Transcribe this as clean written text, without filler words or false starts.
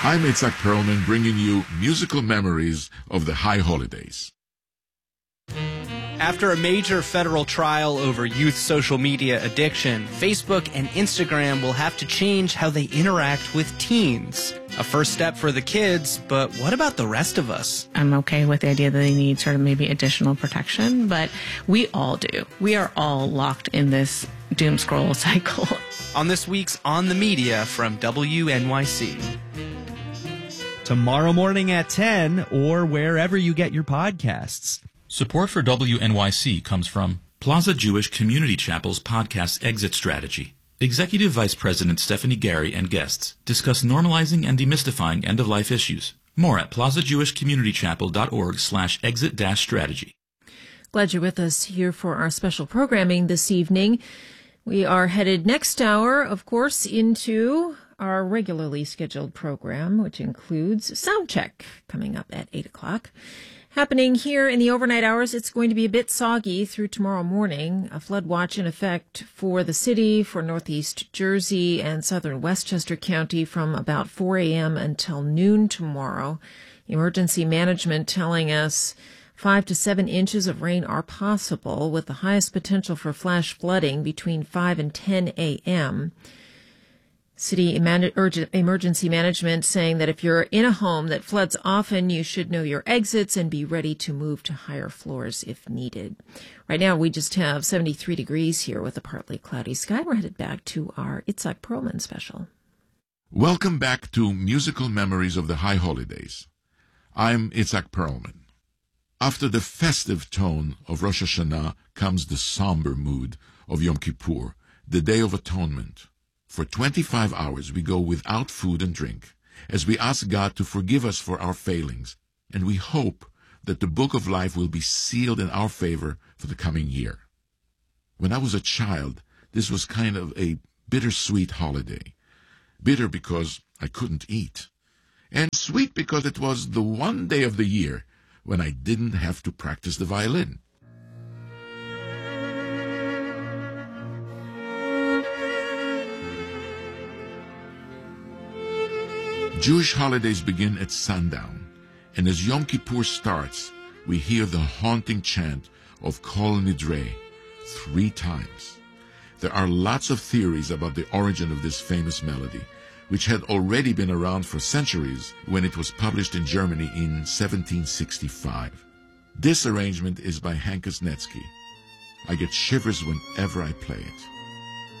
I'm Itzhak Perlman, bringing you musical memories of the high holidays. After a major federal trial over youth social media addiction, Facebook and Instagram will have to change how they interact with teens. A first step for the kids, but what about the rest of us? I'm okay with the idea that they need sort of maybe additional protection, but we all do. We are all locked in this doom scroll cycle. On this week's On the Media from WNYC. Tomorrow morning at 10 or wherever you get your podcasts. Support for WNYC comes from Plaza Jewish Community Chapel's podcast Exit Strategy. Executive Vice President Stephanie Gary and guests discuss normalizing and demystifying end-of-life issues. More at plazajewishcommunitychapel.org/exit-strategy. Glad you're with us here for our special programming this evening. We are headed next hour, of course, into our regularly scheduled program, which includes Soundcheck coming up at 8 o'clock. Happening here in the overnight hours, it's going to be a bit soggy through tomorrow morning. A flood watch in effect for the city, for northeast Jersey and southern Westchester County from about 4 a.m. until noon tomorrow. Emergency management telling us 5 to 7 inches of rain are possible, with the highest potential for flash flooding between 5 and 10 a.m. City emergency management saying that if you're in a home that floods often, you should know your exits and be ready to move to higher floors if needed. Right now, we just have 73 degrees here with a partly cloudy sky. We're headed back to our Itzhak Perlman special. Welcome back to Musical Memories of the High Holidays. I'm Itzhak Perlman. After the festive tone of Rosh Hashanah comes the somber mood of Yom Kippur, the Day of Atonement. For 25 hours we go without food and drink, as we ask God to forgive us for our failings, and we hope that the book of life will be sealed in our favor for the coming year. When I was a child, this was kind of a bittersweet holiday. Bitter because I couldn't eat, and sweet because it was the one day of the year when I didn't have to practice the violin. Jewish holidays begin at sundown, and as Yom Kippur starts, we hear the haunting chant of Kol Nidre 3 times. There are lots of theories about the origin of this famous melody, which had already been around for centuries when it was published in Germany in 1765. This arrangement is by Hank Kuznetsky. I get shivers whenever I play it.